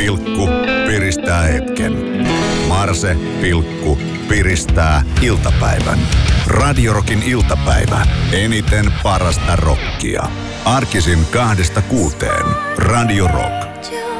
piristää hetken. Marse, piristää iltapäivän. Radio Rockin iltapäivä. Eniten parasta rockia. Arkisin 2-6. Radio Rock.